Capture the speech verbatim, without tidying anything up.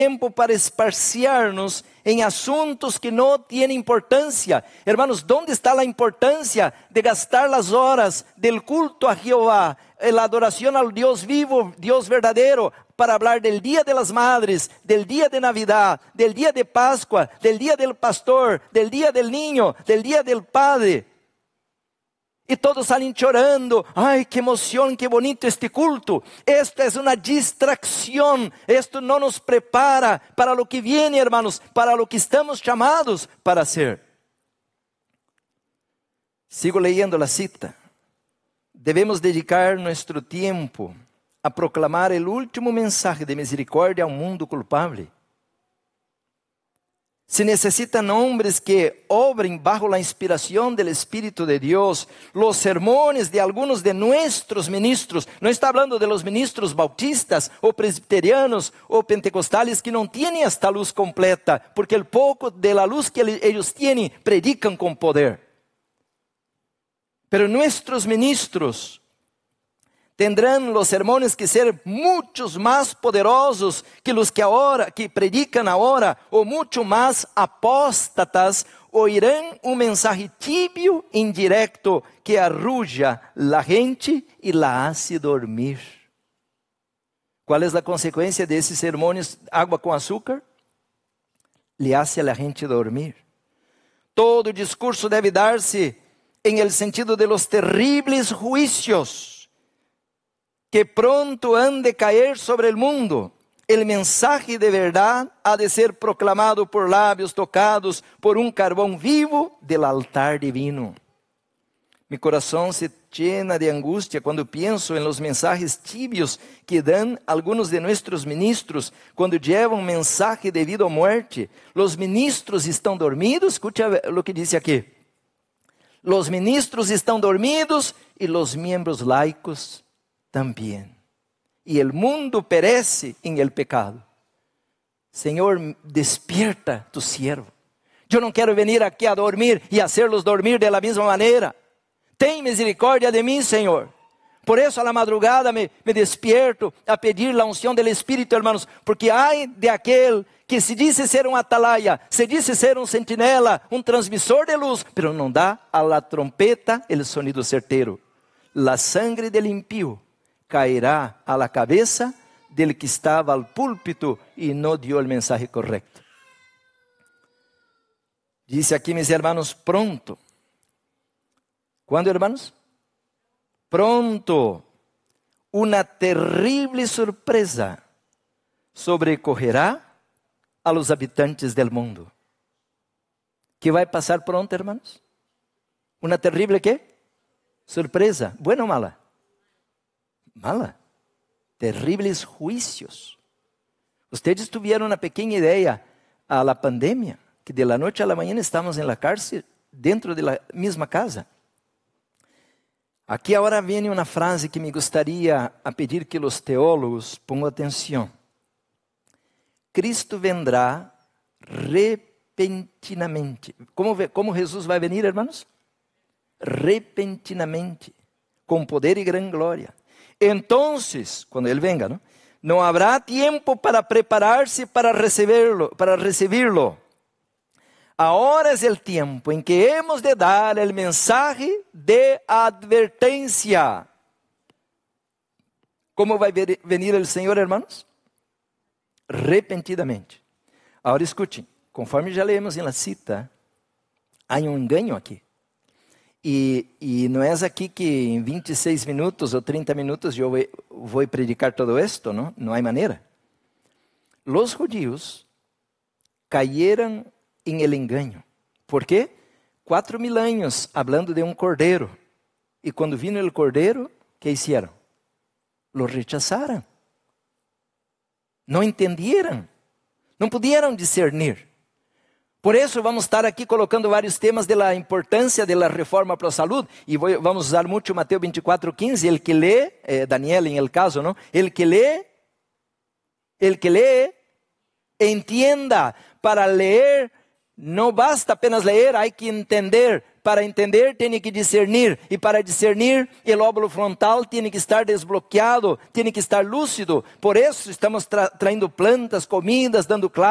tiempo para esparciarnos en asuntos que no tienen importancia. Hermanos, ¿dónde está la importancia de gastar las horas del culto a Jehová, la adoración al Dios vivo, Dios verdadero, para hablar del Día de las Madres, del Día de Navidad, del Día de Pascua, del Día del Pastor, del Día del Niño, del Día del Padre? Y todos salen llorando. Ay, qué emoción, qué bonito este culto. Esto es una distracción. Esto no nos prepara para lo que viene, hermanos, para lo que estamos llamados para hacer. Sigo leyendo la cita. Debemos dedicar nuestro tiempo a proclamar el último mensaje de misericordia a un mundo culpable. Se necesitan hombres que obren bajo la inspiración del Espíritu de Dios. Los sermones de algunos de nuestros ministros, no está hablando de los ministros bautistas o presbiterianos o pentecostales que no tienen esta luz completa, porque el poco de la luz que ellos tienen predican con poder. Pero nuestros ministros tendrán los sermones que ser muchos más poderosos que los que ahora, que predican ahora, o mucho más apóstatas, oirán un mensaje tibio, indirecto, que arrulla la gente y la hace dormir. ¿Cuál es la consecuencia de esos sermones agua con azúcar? Le hace a la gente dormir. Todo discurso debe darse en el sentido de los terribles juicios que pronto han de caer sobre el mundo. El mensaje de verdad ha de ser proclamado por labios tocados por un carbón vivo del altar divino. Mi corazón se llena de angustia cuando pienso en los mensajes tibios que dan algunos de nuestros ministros cuando llevan mensaje de vida o muerte. Los ministros están dormidos. Escucha lo que dice aquí. Los ministros están dormidos y los miembros laicos también. Y el mundo perece en el pecado. Señor, despierta tu siervo. Yo no quiero venir aquí a dormir y hacerlos dormir de la misma manera. Ten misericordia de mí, Señor. Por eso a la madrugada me, me despierto a pedir la unción del Espíritu, hermanos. Porque hay de aquel que se dice ser un atalaya, se dice ser un sentinela, un transmisor de luz, pero no da a la trompeta el sonido certero. La sangre del impío caerá a la cabeza del que estaba al púlpito y no dio el mensaje correcto. Dice aquí, mis hermanos, pronto. ¿Cuándo, hermanos? Pronto. Una terrible sorpresa sobrecogerá a los habitantes del mundo. ¿Qué va a pasar pronto, hermanos? Una terrible, ¿qué? Sorpresa. ¿Buena o mala? Mala. Terribles juicios. Ustedes tuvieron una pequeña idea a la pandemia, que de la noche a la mañana estamos en la cárcel, dentro de la misma casa. Aquí ahora viene una frase que me gustaría a pedir que los teólogos pongan atención. Cristo vendrá repentinamente. ¿Cómo, cómo Jesús va a venir, hermanos? Repentinamente, con poder y gran gloria. Entonces, cuando Él venga, ¿no? No habrá tiempo para prepararse para recibirlo, para recibirlo. Ahora es el tiempo en que hemos de dar el mensaje de advertencia. ¿Cómo va a venir el Señor, hermanos? Repentinamente. Ahora escuchen, conforme ya leemos en la cita, hay un engaño aquí. E, e não é aqui que em vinte e seis minutos ou trinta minutos eu vou predicar todo esto, não? Não há maneira. Los judíos cayeron em el engaño. ¿Por quê? Quatro mil anos hablando de um cordeiro. E quando vino el cordeiro, ¿qué hicieron? Lo rechazaram. Não entenderam. Não puderam discernir. Por isso vamos estar aqui colocando vários temas da importância da reforma para a saúde. E vou, vamos usar muito Mateus vinte e quatro, quinze. El que lê, eh, Daniel em el caso, não? El que lê, el que lê, entienda. Para ler não basta apenas ler, há que entender. Para entender, tem que discernir. E para discernir, o lóbulo frontal tem que estar desbloqueado, tem que estar lúcido. Por isso, estamos tra traindo plantas, comidas, dando clases.